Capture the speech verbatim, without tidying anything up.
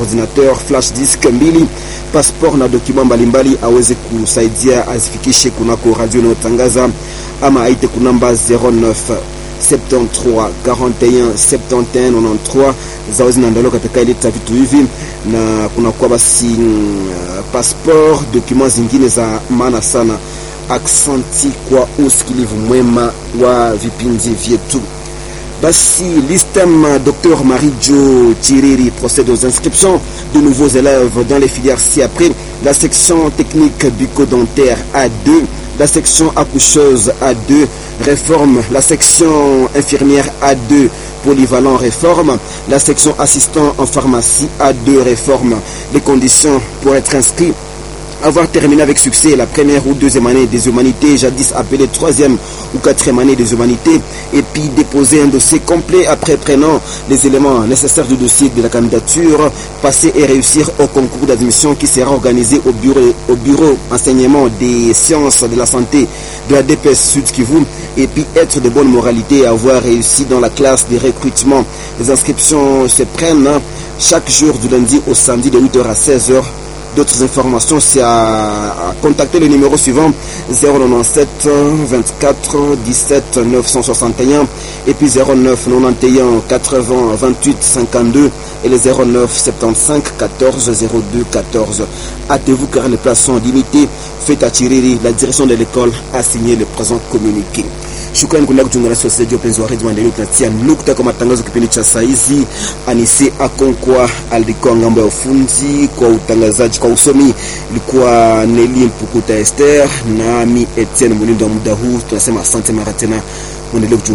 ordinateur, flash disk mbili, passport na document mbalimbali aweze kusaidia azifikishe kunako radio inayotangaza ama aite kunamba zero neuf seventy-three forty-one seventy-one ninety-three zawezi naandaliwa katika ile vitu hivi, na kuna kwa basi uh, passport, documents zingine za maana sana. Aksanti kwa usikilivu mwema wa vipindi vyetu. Basi l'Istem Docteur Marie-Jo Tiriri procède aux inscriptions de nouveaux élèves dans les filières ci-après: la section technique bucco-dentaire A deux, la section accoucheuse A deux, réforme, la section infirmière A deux, polyvalent réforme, la section assistant en pharmacie A deux, réforme. Les conditions pour être inscrit: avoir terminé avec succès la première ou deuxième année des humanités, jadis appelée troisième ou quatrième année des humanités, et puis déposer un dossier complet après prenant les éléments nécessaires du dossier de la candidature, passer et réussir au concours d'admission qui sera organisé au bureau, au bureau enseignement des sciences de la santé de la D P S Sud Kivu, et puis être de bonne moralité et avoir réussi dans la classe de recrutement. Les inscriptions se prennent chaque jour du lundi au samedi de huit heures à seize heures. D'autres informations, c'est à, à contacter le numéro suivant zéro neuf-sept vingt-quatre dix-sept neuf cent soixante et un et puis zéro neuf quatre-vingt-onze quatre-vingts vingt-huit cinquante-deux et le zéro neuf soixante-quinze quatorze zéro deux quatorze. Hâtez-vous car les places sont limitées. Faites attirer la direction de l'école a signé le présent communiqué. Shukrani kuna kujiunga society openzi wa Radio Maendeleo tunatia nukta kwa matangazo kipindi cha saizi. Anise Akonkwa alikuwa ngambo ya ufunzi, kwa utangazaji kwa usomi ilikuwa Nelly Mpukuta Esther, nami Etienne Mulindo. Muda huu tunasema asante mara tena. Muendelee